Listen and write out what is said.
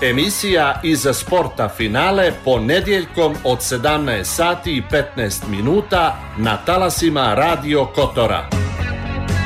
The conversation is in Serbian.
Emisija Iza sporta finale ponedjeljkom od 17 sati i 15 minuta na talasima Radio Kotora.